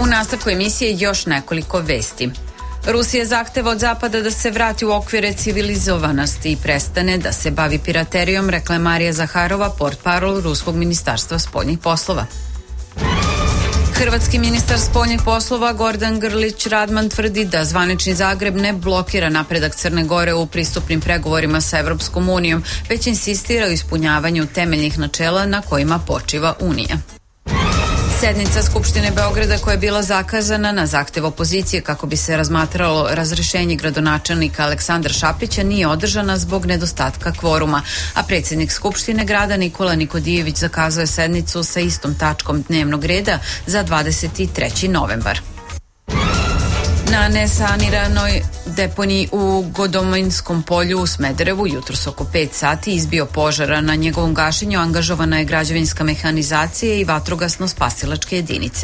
U nastavku emisije još nekoliko vesti. Rusija zahteva od Zapada da se vrati u okvire civilizovanosti i prestane da se bavi piraterijom, rekla je Marija Zaharova, portparol Ruskog ministarstva spoljnih poslova. Hrvatski ministar spoljnih poslova Gordan Grlić Radman tvrdi da zvanični Zagreb ne blokira napredak Crne Gore u pristupnim pregovorima sa Evropskom unijom, već insistira o ispunjavanju temeljnih načela na kojima počiva Unija. Sednica Skupštine Beograda koja je bila zakazana na zahtev opozicije kako bi se razmatralo razrešenje gradonačelnika Aleksandra Šapića nije održana zbog nedostatka kvoruma, a predsjednik Skupštine grada Nikola Nikodijević zakazao je sednicu sa istom tačkom dnevnog reda za 23. novembar. Na nesaniranoj deponiji u Godominskom polju u Smederevu jutros oko 5 sati izbio požara. Na njegovom gašenju angažovana je građevinska mehanizacija i vatrogasno-spasilačke jedinice.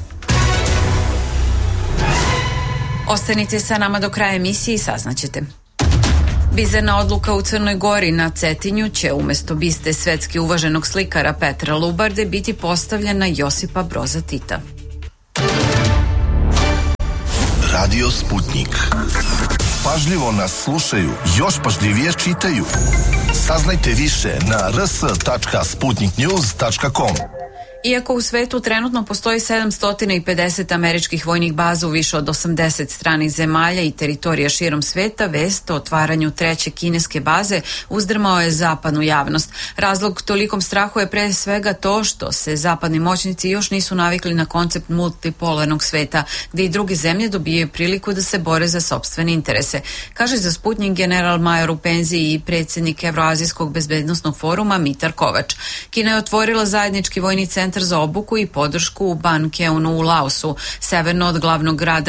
Ostanite sa nama do kraja emisije i saznaćete. Bizarna odluka u Crnoj Gori. Na Cetinju će umjesto biste svetski uvaženog slikara Petra Lubarde biti postavljena Josipa Broza Tita. Radio Sputnik. Pažljivo nas slušaju, još pažljivije čitaju. Saznajte više na rs.sputniknews.com. Iako u svetu trenutno postoji 750 američkih vojnih baza u više od 80 stranih zemalja i teritorija širom sveta, vest o otvaranju treće kineske baze uzdrmao je zapadnu javnost. Razlog tolikom strahu je pre svega to što se zapadni moćnici još nisu navikli na koncept multipolarnog sveta, gdje i druge zemlje dobijaju priliku da se bore za sopstvene interese, kaže za Sputnik general major u penziji i predsjednik Evroazijskog bezbednosnog foruma Mitar Kovač. Kina je otvorila zajednički vojni centar za obuku i podršku u Ban Keunu u Laosu, severno od glavnog grada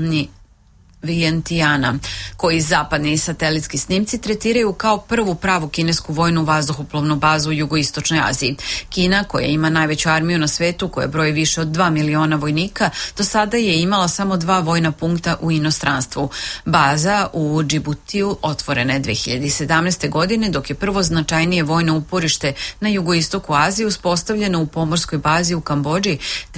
Vientiana, koji zapadni satelitski snimci tretiraju kao prvu pravu kinesku vojnu vazduhoplovnu bazu u jugoistočnoj Aziji. Kina, koja ima najveću armiju na svetu, koja broji više od 2 miliona vojnika, do sada je imala samo 2 vojna punkta u inostranstvu. Baza u Džibutiju otvorena je 2017. godine, dok je prvo značajnije vojno uporište na jugoistoku Azije uspostavljeno u pomorskoj bazi u Kambodži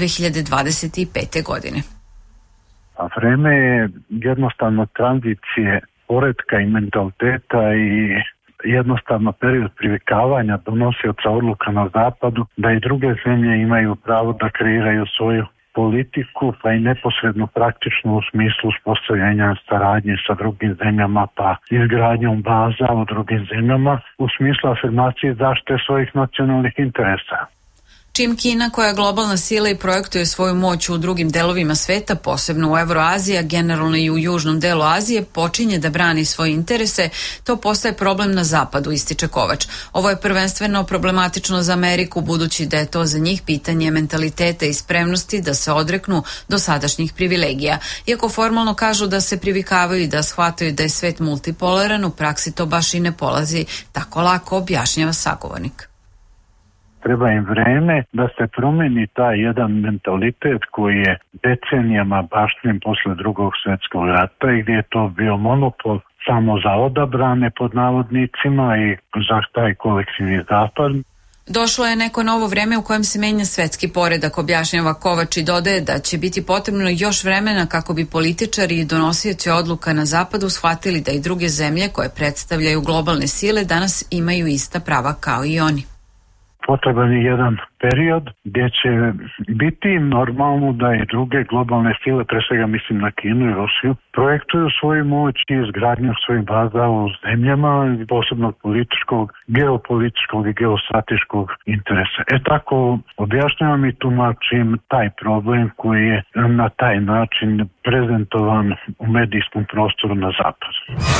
2025. godine. A vreme je jednostavno tranzicije poretka i mentaliteta i jednostavno period privikavanja donosioca odluka na zapadu da i druge zemlje imaju pravo da kreiraju svoju politiku, pa i neposredno praktično u smislu uspostavljanja saradnje sa drugim zemljama, pa izgradnjom baza u drugim zemljama u smislu afirmacije zaštite svojih nacionalnih interesa. Čim Kina, koja je globalna sila i projektuje svoju moć u drugim delovima sveta, posebno u Evroaziji, a generalno i u južnom delu Azije, počinje da brani svoje interese, to postaje problem na zapadu, ističe Kovač. Ovo je prvenstveno problematično za Ameriku, budući da je to za njih pitanje mentaliteta i spremnosti da se odreknu dosadašnjih privilegija. Iako formalno kažu da se privikavaju i da shvataju da je svet multipolaran, u praksi to baš i ne polazi tako lako, objašnjava sagovornik. Treba im vreme da se promeni taj jedan mentalitet koji je decenijama bašten posle drugog svjetskog rata i gdje je to bio monopol samo za odabrane pod navodnicima i za taj kolektivni zapad. Došlo je neko novo vreme u kojem se menja svetski poredak, objašnjava Kovač i dodaje da će biti potrebno još vremena kako bi političari i donosioci odluka na zapadu shvatili da i druge zemlje koje predstavljaju globalne sile danas imaju ista prava kao i oni. Potreban je jedan period gdje će biti normalno da i druge globalne sile, pre svega mislim na Kinu i Rusiju, projektuju svoju moć i izgradnju svojih baza u zemljama posebnog političkog, geopolitičkog i geostrateškog interesa. Tako objašnjavam i tumačim taj problem koji je na taj način prezentovan u medijskom prostoru na zapadu.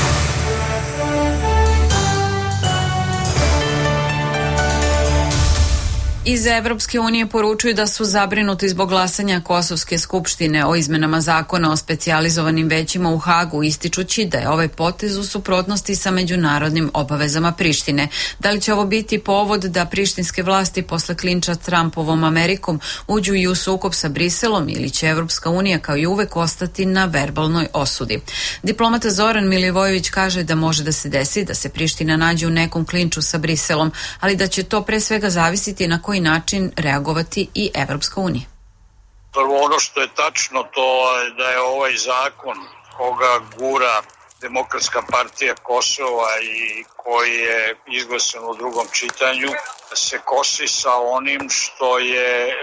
Iz Evropske unije poručuju da su zabrinuti zbog glasanja Kosovske skupštine o izmenama zakona o specijalizovanim većima u Hagu, ističući da je ovaj potez u suprotnosti sa međunarodnim obavezama Prištine. Da li će ovo biti povod da prištinske vlasti posle klinča Trumpovom Amerikom uđu i u sukob sa Briselom ili će Evropska unija kao i uvek ostati na verbalnoj osudi? Diplomata Zoran Milivojević kaže da može da se desi da se Priština nađe u nekom klinču sa Briselom, ali da će to pre svega zavisiti na koji način reagovati i Evropska unija. Prvo, ono što je tačno, to je da je ovaj zakon koga gura Demokratska partija Kosova i koji je izglasan u drugom čitanju, se kosi sa onim što je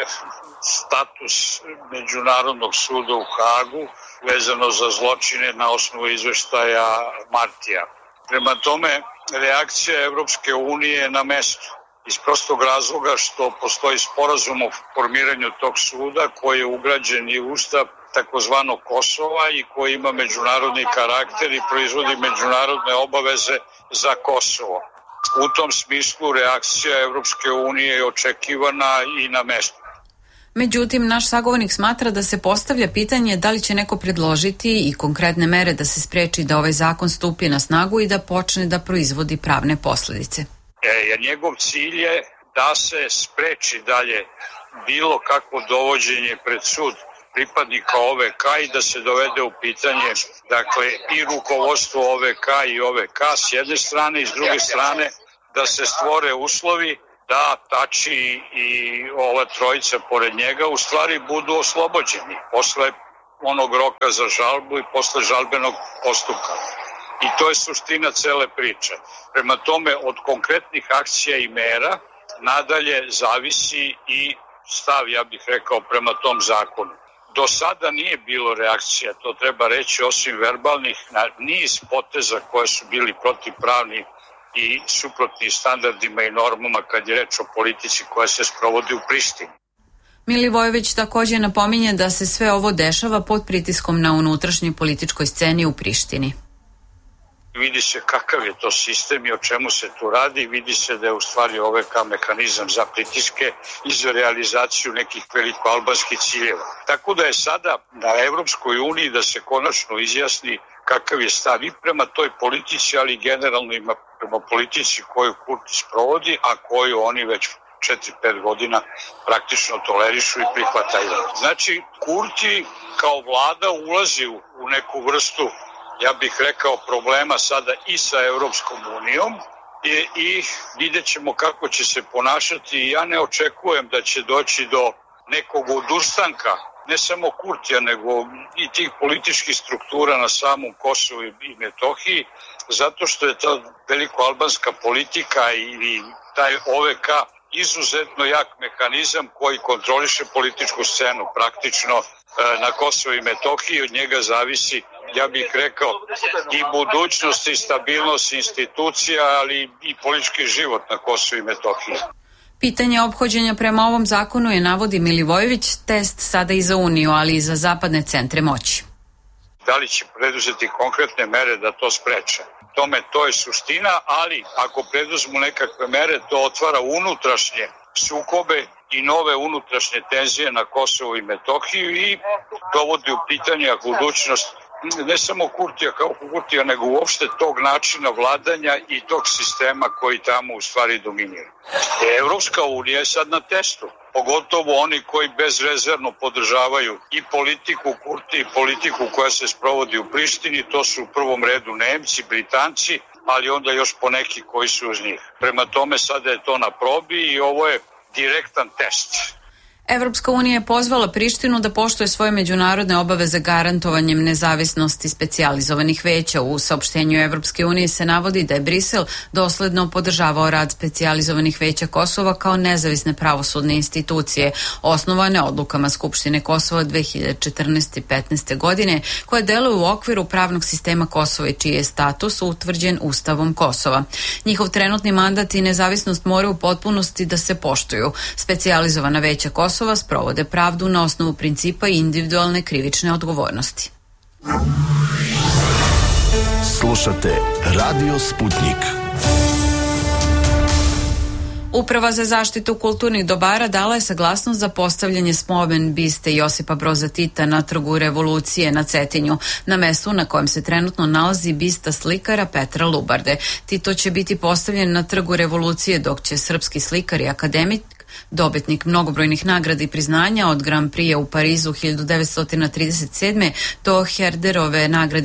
status Međunarodnog suda u Hagu vezano za zločine na osnovu izveštaja Martija. Prema tome, reakcija Evropske unije je na mestu. Iz prostog razloga što postoji sporazum o formiranju tog suda koji je ugrađen i u ustav takozvanog Kosova i koji ima međunarodni karakter i proizvodi međunarodne obaveze za Kosovo. U tom smislu reakcija Evropske unije je očekivana i na mestu. Međutim, naš sagovornik smatra da se postavlja pitanje da li će neko predložiti i konkretne mere da se spreči da ovaj zakon stupi na snagu i da počne da proizvodi pravne posledice. Njegov cilj je da se spreči dalje bilo kakvo dovođenje pred sud pripadnika OVK i da se dovede u pitanje, dakle, i rukovodstvo OVK i OVK s jedne strane i s druge strane da se stvore uslovi da Tači i ova trojica pored njega u stvari budu oslobođeni posle onog roka za žalbu i posle žalbenog postupka. I to je suština cele priče. Prema tome, od konkretnih akcija i mera nadalje zavisi i stav, ja bih rekao, prema tom zakonu. Do sada nije bilo reakcija, to treba reći, osim verbalnih, na niz poteza koje su bili protivpravni i suprotni standardima i normama kad je reč o politici koja se sprovodi u Prištini. Milivojević također napominje da se sve ovo dešava pod pritiskom na unutrašnjoj političkoj sceni u Prištini. Vidi se kakav je to sistem i o čemu se tu radi, vidi se da je u stvari OVK mehanizam za pritiske i za realizaciju nekih velikoalbanskih ciljeva. Tako da je sada na Evropskoj uniji da se konačno izjasni kakav je stav i prema toj politici, ali generalno i prema politici koju Kurti sprovodi, a koju oni već 4-5 godina praktično tolerišu i prihvataju. Znači, Kurti kao vlada ulazi u neku vrstu, ja bih rekao, problema sada i sa Evropskom unijom i vidjet ćemo kako će se ponašati i ja ne očekujem da će doći do nekog odustanka, ne samo Kurtija, nego i tih političkih struktura na samom Kosovu i Metohiji, zato što je ta velikoalbanska politika i taj OVK izuzetno jak mehanizam koji kontroliše političku scenu praktično na Kosovu i Metohiji. Od njega zavisi, ja bih rekao, i budućnost i stabilnost institucija, ali i politički život na Kosovu i Metohiji. Pitanje ophođenja prema ovom zakonu je, navodi Milivojević, test sada i za Uniju, ali i za zapadne centre moći. Da li će preduzeti konkretne mere da to spreče? To je suština, ali ako preduzmu nekakve mere, to otvara unutrašnje sukobe i nove unutrašnje tenzije na Kosovu i Metohiju i dovodi u pitanje budućnost ne samo Kurtija, nego uopšte tog načina vladanja i tog sistema koji tamo u stvari dominira. Evropska unija je sad na testu, pogotovo oni koji bezrezervno podržavaju i politiku Kurti i politiku koja se sprovodi u Prištini, to su u prvom redu Nemci, Britanci, ali onda još poneki koji su uz njih. Prema tome sada je to na probi i ovo je direktan test. Evropska unija je pozvala Prištinu da poštuje svoje međunarodne obaveze garantovanjem nezavisnosti specijalizovanih veća. U saopštenju Evropske unije se navodi da je Brisel dosledno podržavao rad specijalizovanih veća Kosova kao nezavisne pravosudne institucije, osnovane odlukama Skupštine Kosova 2014. i 2015. godine, koje deluju u okviru pravnog sistema Kosova i čiji je status utvrđen Ustavom Kosova. Njihov trenutni mandat i nezavisnost moraju u potpunosti da se poštuju. Specijalizovana veća Kosova sprovode pravdu na osnovu principa individualne krivične odgovornosti. Slušate Radio Sputnik. Uprava za zaštitu kulturnih dobara dala je saglasnost za postavljanje spomen biste Josipa Broza Tita na Trgu Revolucije na Cetinju, na mestu na kojem se trenutno nalazi bista slikara Petra Lubarde. Tito će biti postavljen na Trgu Revolucije, dok će srpski slikar i akademik Dobitnik mnogobrojnih nagrada i priznanja od Grand Prix u Parizu 1937. do Herderove nagrade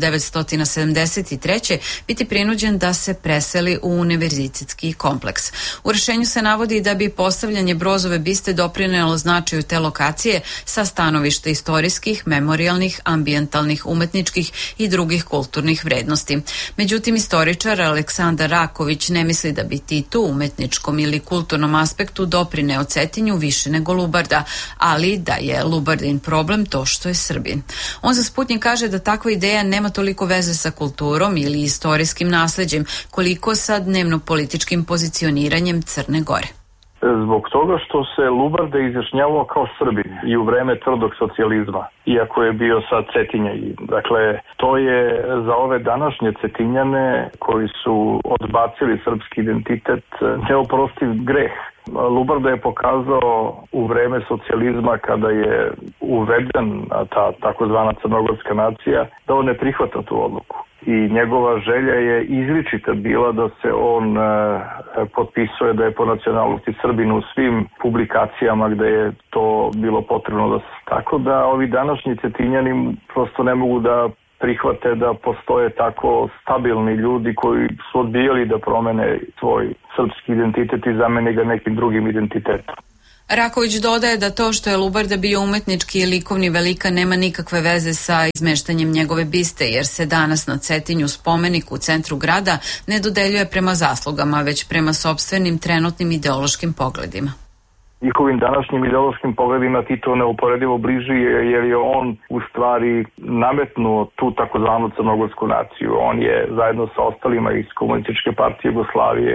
1973. biti prinuđen da se preseli u univerzitetski kompleks. U rešenju se navodi da bi postavljanje Brozove biste doprinelo značaju te lokacije sa stanovišta istorijskih, memorijalnih, ambijentalnih, umetničkih i drugih kulturnih vrednosti. Međutim, istoričar Aleksandar Raković ne misli da bi Tito u umetničkom ili kulturnom aspektu doprineo Cetinju više nego Lubarda, ali da je Lubardin problem to što je Srbin. On za Sputnjik kaže da takva ideja nema toliko veze sa kulturom ili istorijskim nasleđem, koliko sa dnevno-političkim pozicioniranjem Crne Gore. Zbog toga što se Lubarda izjašnjavao kao Srbin i u vreme tvrdog socijalizma, iako je bio sad Cetinja. Dakle, to je za ove današnje Cetinjane koji su odbacili srpski identitet neoprostiv greh. Lubarda je pokazao u vreme socijalizma, kada je uveden ta takozvana crnogorska nacija, da on ne prihvata tu odluku. I njegova želja je izričita bila da se on potpisuje da je po nacionalnosti Srbin u svim publikacijama gde je to bilo potrebno da se. Tako da ovi današnji Cetinjani prosto ne mogu da prihvate da postoje tako stabilni ljudi koji su odbijali da promene svoj srpski identitet i zamene ga nekim drugim identitetom. Raković dodaje da to što je Lubarda bio umetnički i likovni velikan nema nikakve veze sa izmeštanjem njegove biste, jer se danas na Cetinju spomenik u centru grada ne dodeljuje prema zaslugama, već prema sopstvenim trenutnim ideološkim pogledima. Njihovim današnjim ideološkim pogledima Tito neuporedivo bliži jer je on u stvari nametnuo tu takozvanu crnogorsku naciju. On je zajedno sa ostalima iz Komunističke partije Jugoslavije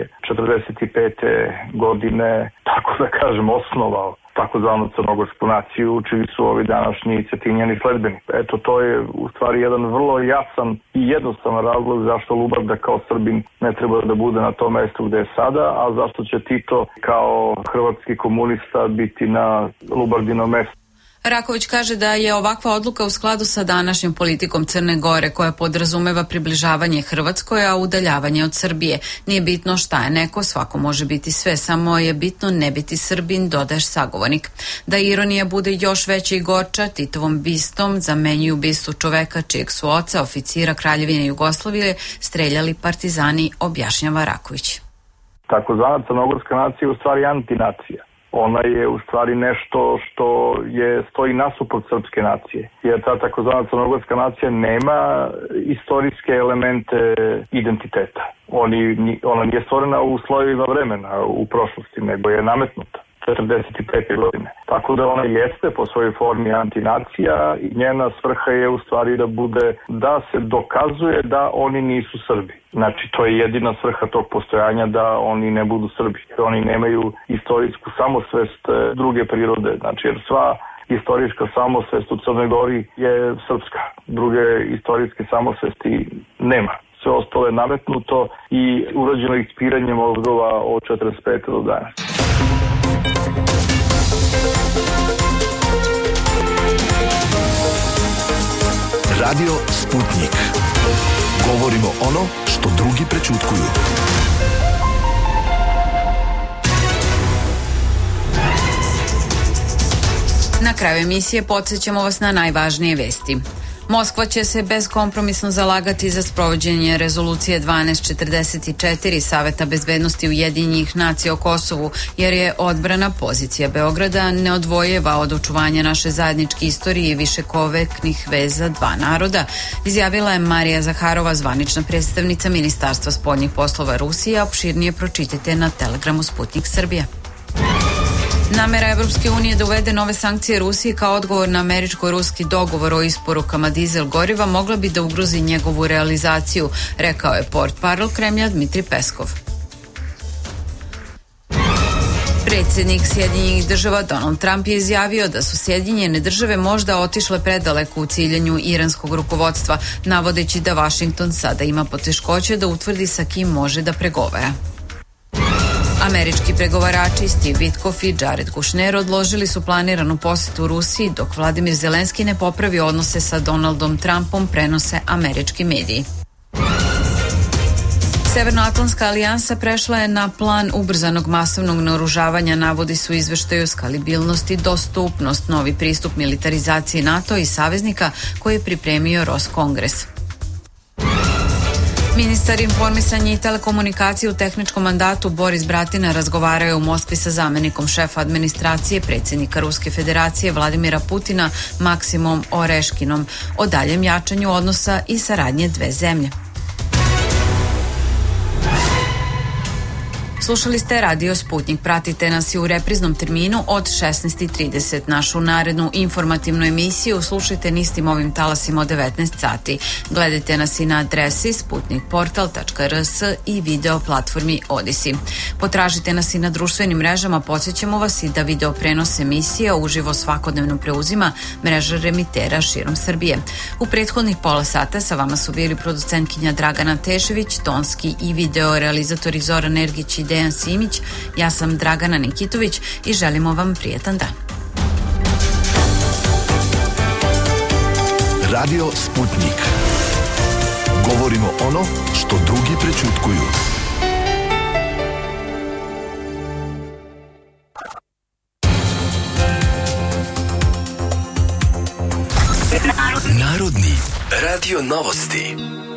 1945. godine, tako da kažem, osnovao takozvanu crnogorsku naciju, čiji su ovi današnji Cetinjani sledbeni. Eto, to je u stvari jedan vrlo jasan i jednostavan razlog zašto Lubarda kao Srbin ne treba da bude na tom mestu gde je sada, a zašto će Tito kao hrvatski komunista biti na Lubardinom mestu. Raković kaže da je ovakva odluka u skladu sa današnjom politikom Crne Gore, koja podrazumeva približavanje Hrvatskoj, a udaljavanje od Srbije. Nije bitno šta je neko, svako može biti sve, samo je bitno ne biti Srbin, dodaješ sagovornik. Da ironija bude još veća i gorča, Titovom bistom zamenjuju bistu čoveka čijeg su oca, oficira Kraljevine Jugoslavije, streljali partizani, objašnjava Raković. Takozvana crnogorska nacija je u stvari antinacija. Ona je u stvari nešto što stoji nasuprot srpske nacije. Jer ta takozvana crnogorska nacija nema istorijske elemente identiteta. Ona nije stvorena u slojevima vremena u prošlosti, nego je nametnuta 45. godine. Tako da ona jeste po svojoj formi antinacija i njena svrha je u stvari da se dokazuje da oni nisu Srbi. Znači, to je jedina svrha tog postojanja, da oni ne budu Srbi. Oni nemaju istorijsku samosvest druge prirode. Znači, jer sva istorijska samosvest u Crnoj Gori je srpska. Druge istorijske samosvesti nema. Sve ostalo je nametnuto i urađeno ispiranje mozgova od 45. do danas. Radio Sputnik. Govorimo ono što drugi prećutkuju. Na kraju emisije podsjećamo vas na najvažnije vesti. Moskva će se bezkompromisno zalagati za sprovođenje rezolucije 1244 Saveta bezbednosti Ujedinjenih nacija o Kosovu, jer je odbrana pozicija Beograda neodvojiva od očuvanja naše zajedničke istorije i višekoveknih veza dva naroda, izjavila je Marija Zaharova, zvanična predstavnica Ministarstva spoljnih poslova Rusije. Opširnije pročitajte na Telegramu Sputnik Srbija. Namera Evropske unije da uvede nove sankcije Rusiji kao odgovor na američko-ruski dogovor o isporukama dizel goriva mogla bi da ugrozi njegovu realizaciju, rekao je portparol Kremlja Dmitrij Peskov. Predsjednik Sjedinjenih država Donald Trump je izjavio da su Sjedinjene države možda otišle predaleko u ciljanju iranskog rukovodstva, navodeći da Vašington sada ima poteškoće da utvrdi sa kim može da pregovara. Američki pregovarači Steve Witkoff i Jared Kushner odložili su planiranu posetu Rusiji dok Vladimir Zelenski ne popravi odnose sa Donaldom Trumpom, prenose američki mediji. Severnoatlantska alijansa prešla je na plan ubrzanog masovnog naoružavanja, navodi su izveštaju skalibilnost i dostupnost, novi pristup militarizaciji NATO i saveznika koji je pripremio Roskongres. Ministar informisanja i telekomunikacije u tehničkom mandatu Boris Bratina razgovarao je u Moskvi sa zamenikom šefa administracije predsjednika Ruske federacije Vladimira Putina Maksimom Oreškinom o daljem jačanju odnosa i saradnje dve zemlje. Slušali ste Radio Sputnik. Pratite nas i u repriznom terminu od 16:30. Našu narednu informativnu emisiju slušajte na istim ovim talasima od 19 sati. Gledajte nas i na adresi sputnikportal.rs i video platformi Odisi. Potražite nas i na društvenim mrežama. Podsjećamo vas i da video prenos emisija uživo svakodnevno preuzima mreža remitera širom Srbije. U prethodnih pola sata sa vama su bili producentkinja Dragana Tešević, tonski i video realizatori Zoran Ergić i Dejan Simić, ja sam Dragana Nikitović i želimo vam prijetan dan. Radio Sputnik. Govorimo ono što drugi prećutkuju. Narodni radio novosti.